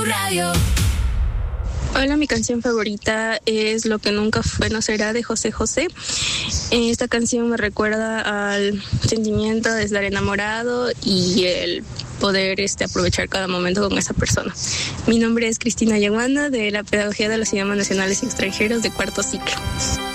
Radio. Hola, mi canción favorita es Lo que nunca fue no será, de José José. Esta canción me recuerda al sentimiento de estar enamorado y el poder aprovechar cada momento con esa persona. Mi nombre es Cristina Yaguana, de la Pedagogía de los Idiomas Nacionales y Extranjeros de cuarto ciclo.